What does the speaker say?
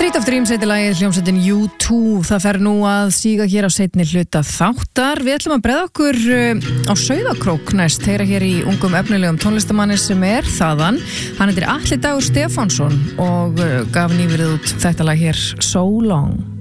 Street of Dreams heitir lagið, hljómsveitin U2. Það fer nú að síga hér á seinni hluta þáttar. Við ætlum að bregða okkur á Sauðárkrók næst, heyra hér í ungum efnilegum tónlistamanni sem er þaðan. Hann heitir Atli Dagur Stefánsson og gaf nýverið út þetta lag hér, So Long.